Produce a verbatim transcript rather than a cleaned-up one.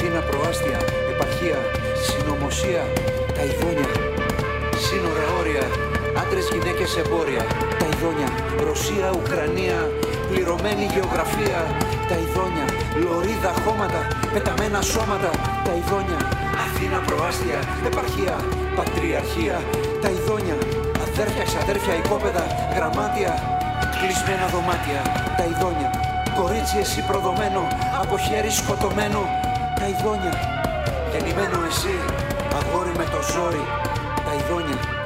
Αθήνα προάστια, επαρχία, συνωμοσία, τα ειδόνια. Σύνορα, όρια, άντρες, γυναίκες, εμπόρια, τα ειδόνια. Ρωσία, Ουκρανία, πληρωμένη γεωγραφία, τα ειδόνια. Λωρίδα, χώματα, πεταμένα σώματα, τα ειδόνια. Αθήνα προάστια, επαρχία, πατριαρχία, τα ειδόνια. Αδέρφια, εξαδέρφια, οικόπεδα, γραμμάτια, κλεισμένα δωμάτια, τα ειδόνια. Κορίτσι εσύ προδομένο, από χέρι σκοτωμένο, τα ειδόνια. Γεννημένο εσύ, αγόρι με το ζόρι, τα ειδόνια.